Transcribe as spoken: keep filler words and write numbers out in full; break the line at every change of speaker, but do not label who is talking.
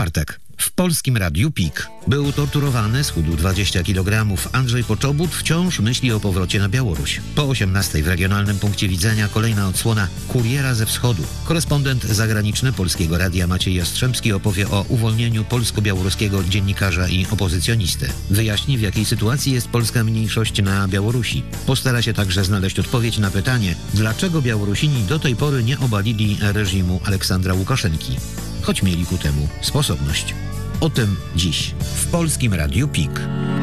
Czwartek. W Polskim Radiu Pik. Był torturowany, schudł dwadzieścia kilogramów. Andrzej Poczobut wciąż myśli o powrocie na Białoruś. Po osiemnastej w regionalnym punkcie widzenia kolejna odsłona Kuriera ze Wschodu. Korespondent zagraniczny Polskiego Radia Maciej Jastrzębski opowie o uwolnieniu polsko-białoruskiego dziennikarza i opozycjonisty. Wyjaśni, w jakiej sytuacji jest polska mniejszość na Białorusi. Postara się także znaleźć odpowiedź na pytanie, dlaczego Białorusini do tej pory nie obalili reżimu Aleksandra Łukaszenki, choć mieli ku temu sposobność. O tym dziś w Polskim Radiu Pik.